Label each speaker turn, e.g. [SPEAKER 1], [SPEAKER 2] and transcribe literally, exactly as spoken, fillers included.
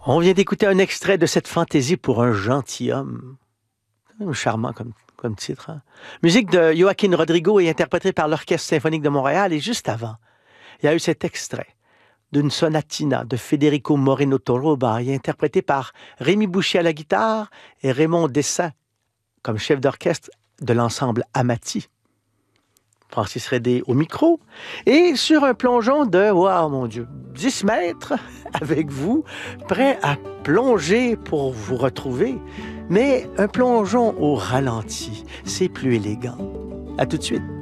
[SPEAKER 1] On vient d'écouter un extrait de cette fantaisie pour un gentilhomme. Quand même charmant comme, comme titre. Hein? Musique de Joaquin Rodrigo et interprétée par l'Orchestre symphonique de Montréal. Et juste avant, il y a eu cet extrait d'une sonatina de Federico Moreno Toroba, et interprétée par Rémi Boucher à la guitare et Raymond Dessin comme chef d'orchestre de l'ensemble Amati. Francis Redé au micro, et sur un plongeon de, wow, mon Dieu, dix mètres avec vous, prêt à plonger pour vous retrouver, mais un plongeon au ralenti, c'est plus élégant. À tout de suite.